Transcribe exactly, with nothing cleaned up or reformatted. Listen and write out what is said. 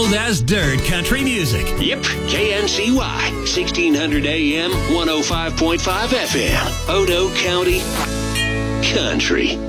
Cold as dirt country music. Yep, K N C Y, sixteen hundred A M, one oh five point five F M, Odo County Country.